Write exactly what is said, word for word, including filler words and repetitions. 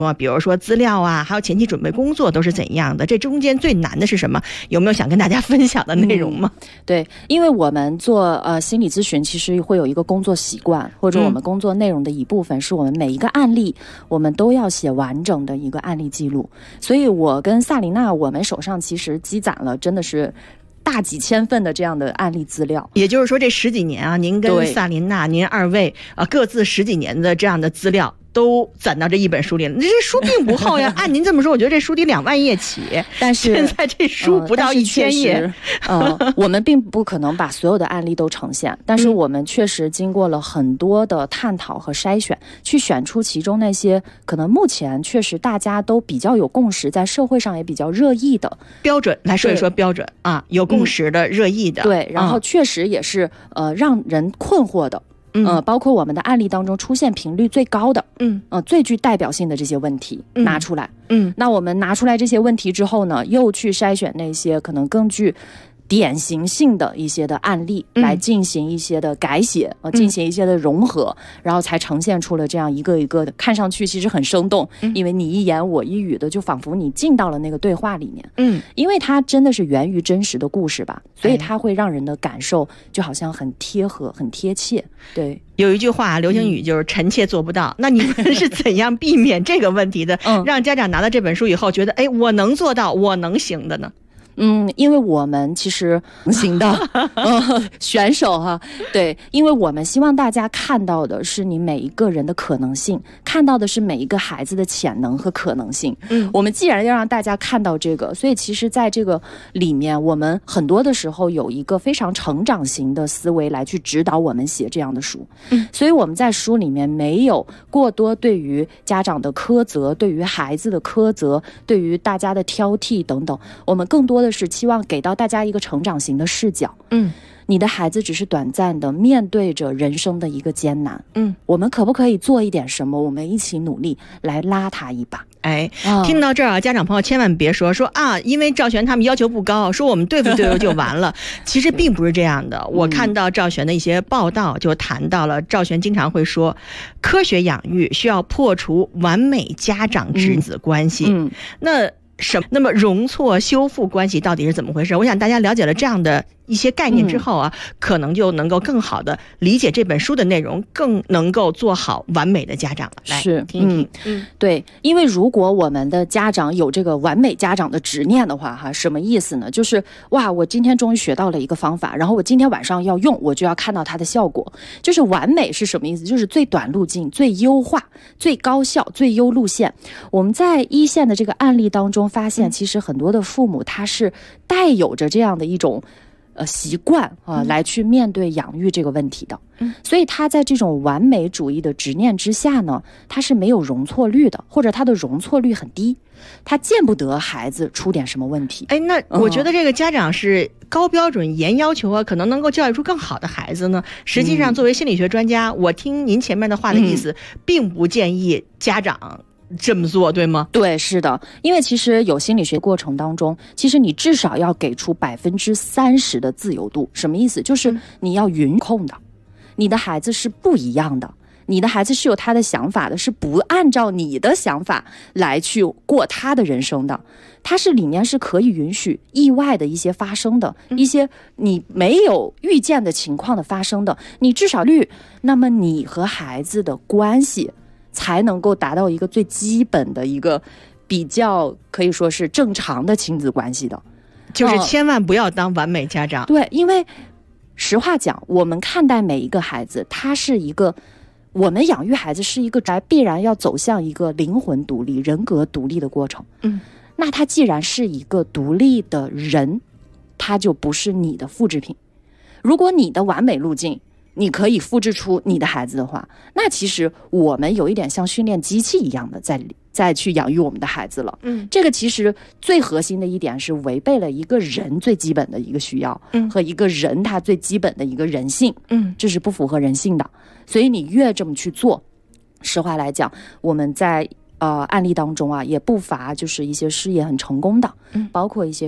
比如说资料啊，还有前期准备工作都是怎样的？这中间最难的是什么？有没有想跟大家分享的内容吗？ 嗯、对，因为我们做呃心理咨询，其实会有一个工作习惯，或者我们工作内容的一部分，是我们每一个案例，我们都要写完整的一个案例记录。所以我跟萨琳娜，我们手上其实积攒了真的是大几千份的这样的案例资料。 也就是说，这十几年啊，您跟萨琳娜，您二位啊各自十几年的这样的资料。都攒到这一本书里了，这书并不厚呀。按您这么说，我觉得这书得两万页起， 但是现在这书不到一千页。 嗯、呃，我们并不可能把所有的案例都呈现，但是我们确实经过了很多的探讨和筛选，去选出其中那些可能目前确实大家都比较有共识，在社会上也比较热议的标准来说一说标准啊，有共识的、嗯、热议的， 对，然后确实也是、嗯、呃让人困惑的。嗯、呃，包括我们的案例当中出现频率最高的，嗯，呃，最具代表性的这些问题、嗯、拿出来，嗯，那我们拿出来这些问题之后呢，又去筛选那些可能更具典型性的一些的案例、嗯、来进行一些的改写，呃，进行一些的融合、嗯，然后才呈现出了这样一个一个的，看上去其实很生动、嗯，因为你一言我一语的，就仿佛你进到了那个对话里面，嗯，因为它真的是源于真实的故事吧，所以它会让人的感受就好像很贴合、很贴切，对。 有一句话流行语就是臣妾做不到、嗯、那你们是怎样避免这个问题的、嗯、让家长拿到这本书以后觉得哎，我能做到，我能行的呢？ 嗯，因为我们其实行的、呃、选手哈，对，因为我们希望大家看到的是你每一个人的可能性，看到的是每一个孩子的潜能和可能性。嗯，我们既然要让大家看到这个，所以其实在这个里面，我们很多的时候有一个非常成长型的思维来去指导我们写这样的书。嗯，所以我们在书里面没有过多对于家长的苛责，对于孩子的苛责，对于大家的挑剔等等，我们更多的是期望给到大家一个成长型的视角。嗯，你的孩子只是短暂的面对着人生的一个艰难，嗯，我们可不可以做一点什么，我们一起努力来拉他一把。 哎，听到这儿啊，家长朋友千万别说说啊，因为赵璇他们要求不高，说我们对付对付就完了。其实并不是这样的。我看到赵璇的一些报道，就谈到了赵璇经常会说，科学养育需要破除完美家长侄子关系。嗯，嗯那。什么？那么容错修复关系到底是怎么回事？我想大家了解了这样的一些概念之后啊、嗯，可能就能够更好的理解这本书的内容，更能够做好完美的家长了。来， 是听一听。 嗯，对，因为如果我们的家长有这个完美家长的执念的话，哈，什么意思呢？就是哇，我今天终于学到了一个方法，然后我今天晚上要用，我就要看到它的效果。就是完美是什么意思？就是最短路径、最优化、最高效、最优路线。我们在一线的这个案例当中发现，其实很多的父母他是带有着这样的一种呃习惯啊、呃，来去面对养育这个问题的。嗯，所以他在这种完美主义的执念之下呢，他是没有容错率的，或者他的容错率很低，他见不得孩子出点什么问题。 哎，那我觉得这个家长是高标准严要求啊，可能能够教育出更好的孩子呢。实际上，作为心理学专家，嗯、我听您前面的话的意思，嗯、并不建议家长这么做，对吗？ 对，是的，因为其实有心理学过程当中，其实你至少要给出百分之三十的自由度。什么意思？就是你要允控的，你的孩子是不一样的，你的孩子是有他的想法的，是不按照你的想法来去过他的人生的。它是里面是可以允许意外的一些发生的，一些你没有预见的情况的发生的，你至少率，那么你和孩子的关系才能够达到一个最基本的一个比较可以说是正常的亲子关系的。 就是千万不要当完美家长、 嗯、对，因为实话讲，我们看待每一个孩子，他是一个，我们养育孩子是一个必然要走向一个灵魂独立、人格独立的过程。嗯，那他既然是一个独立的人，他就不是你的复制品。如果你的完美路径你可以复制出你的孩子的话，那其实我们有一点像训练机器一样的在再去养育我们的孩子了。嗯，这个其实最核心的一点是违背了一个人最基本的一个需要，嗯，和一个人他最基本的一个人性，嗯，这是不符合人性的。所以你越这么去做，实话来讲，我们在呃案例当中啊，也不乏就是一些事业很成功的，嗯，包括一些